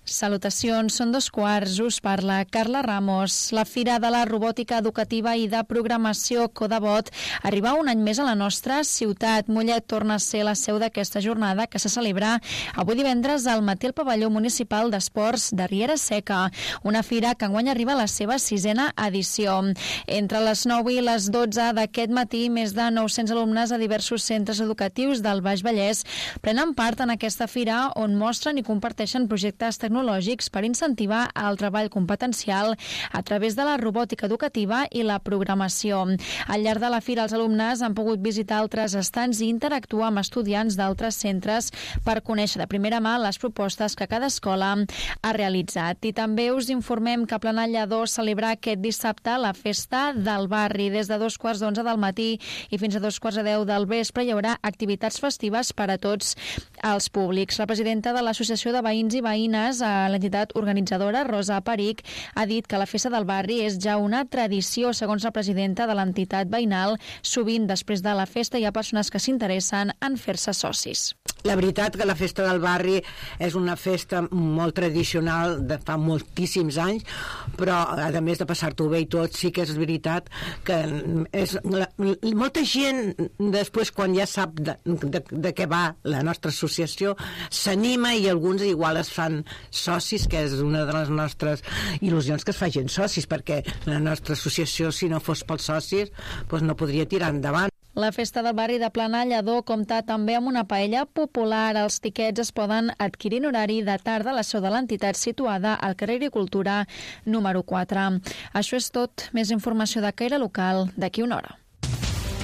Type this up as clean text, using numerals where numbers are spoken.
Salutacions, són 2:15, us parla Carla Ramos. La Fira de la Robòtica Educativa i de Programació Codebot arriba un any més a la nostra ciutat. Mollet torna a ser la seu d'aquesta jornada que se celebra avui divendres al matí al pavelló municipal d'esports de Riera Seca, una fira que enguany arriba a la seva 6a edició. Entre les 9 i les 12 d'aquest matí, més de 900 alumnes a diversos centres educatius del Baix Vallès prenen part en aquesta fira on mostren i comparteixen projectes tecnològics per incentivar el treball competencial a través de la robòtica educativa i la programació. Al llarg de la fira, els alumnes han pogut visitar altres estants i interactuar amb estudiants d'altres centres per conèixer de primera mà les propostes que cada escola ha realitzat. I també us informem que Planà Lledó celebra aquest dissabte la festa del barri. Des de 11:15 del matí i fins a 11:45 del vespre hi haurà activitats festives per a tots els públics. La presidenta de l'Associació de Veïns i Veïnes a l'entitat organitzadora, Rosa Peric, ha dit que la festa del barri és ja una tradició. Segons la presidenta de l'entitat veïnal, sovint després de la festa hi ha persones que s'interessen en fer-se socis. La veritat que la festa del barri és una festa molt tradicional de fa moltíssims anys, però a més de passar-t'ho bé i tot, sí que és veritat que molta gent després, quan ja sap de què va la nostra associació, s'anima i alguns igual es fan socis, que és una de les nostres il·lusions, que es facin socis, perquè la nostra associació, si no fos pels socis, doncs no podria tirar endavant. La festa del barri de Planà Lledó compta també amb una paella popular. Els tiquets es poden adquirir en horari de tarda a la seu de l'entitat situada al carrer Agricultura número 4. Això és tot. Més informació de caire local d'aquí una hora.